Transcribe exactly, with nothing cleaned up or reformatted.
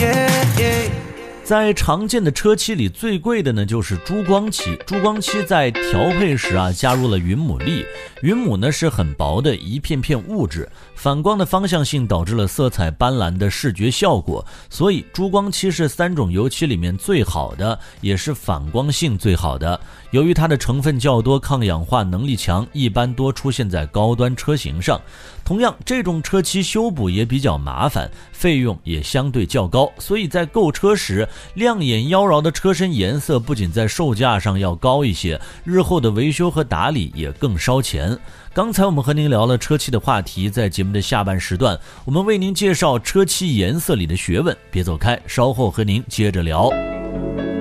在常见的车漆里，最贵的呢就是珠光漆。珠光漆在调配时啊，加入了云母粒。云母呢是很薄的一片片物质，反光的方向性导致了色彩斑斓的视觉效果。所以珠光漆是三种油漆里面最好的，也是反光性最好的。由于它的成分较多，抗氧化能力强，一般多出现在高端车型上。同样，这种车漆修补也比较麻烦，费用也相对较高，所以在购车时，亮眼妖娆的车身颜色不仅在售价上要高一些，日后的维修和打理也更烧钱。刚才我们和您聊了车漆的话题，在节目的下半时段，我们为您介绍车漆颜色里的学问，别走开，稍后和您接着聊。